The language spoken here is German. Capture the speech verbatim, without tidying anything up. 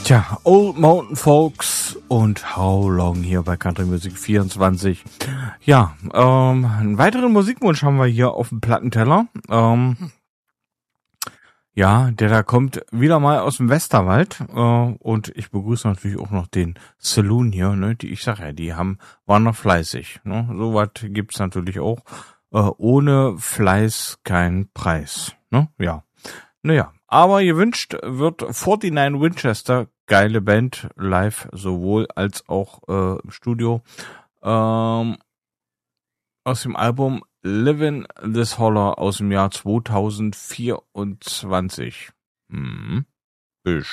Tja, Old Mountain Folks und How Long hier bei Country Music vierundzwanzig. Ja, ähm, einen weiteren Musikwunsch haben wir hier auf dem Plattenteller. Ähm, ja, der da kommt wieder mal aus dem Westerwald. Äh, und ich begrüße natürlich auch noch den Saloon hier, ne? Die, ich sag ja, die haben, waren noch fleißig. Ne? So was gibt's natürlich auch. Äh, ohne Fleiß kein Preis. Ne? Ja. Naja, aber gewünscht wird neunundvierzig Winchester, geile Band, live sowohl als auch äh, im Studio, ähm, aus dem Album Livin' This Holler aus dem Jahr zweitausendvierundzwanzig. Hm.